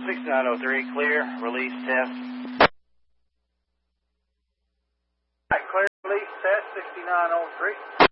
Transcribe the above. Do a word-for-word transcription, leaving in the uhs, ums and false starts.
sixty-nine oh three, clear, release, test. Clear, release, test, sixty-nine oh three.